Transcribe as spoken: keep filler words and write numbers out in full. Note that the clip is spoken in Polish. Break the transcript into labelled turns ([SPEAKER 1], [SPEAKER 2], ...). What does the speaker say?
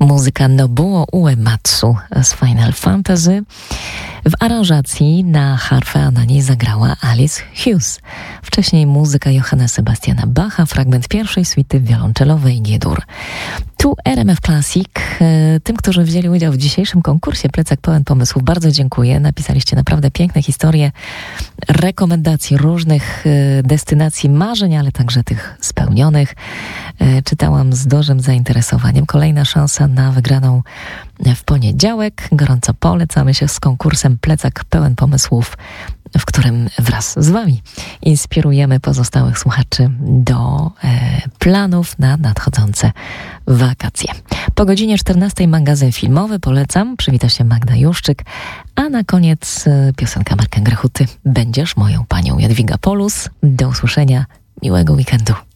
[SPEAKER 1] Muzyka Nobuo Uematsu z Final Fantasy. W aranżacji na harfę, a na niej zagrała Alice Hughes. Wcześniej muzyka Johanna Sebastiana Bacha, fragment pierwszej suity wiolonczelowej G-dur. Tu R M F Classic. Tym, którzy wzięli udział w dzisiejszym konkursie Plecak pełen pomysłów, bardzo dziękuję. Napisaliście naprawdę piękne historie, rekomendacji różnych destynacji marzeń, ale także tych spełnionych. Czytałam z dużym zainteresowaniem. Kolejna szansa na wygraną w poniedziałek. Gorąco polecamy się z konkursem Plecak pełen pomysłów, w którym wraz z wami inspirujemy pozostałych słuchaczy do e, planów na nadchodzące wakacje. Po godzinie czternastej magazyn filmowy, polecam. Przywita się Magda Juszczyk, a na koniec e, piosenka Marka Grechuty. Będziesz moją panią. Jadwiga Polus. Do usłyszenia. Miłego weekendu.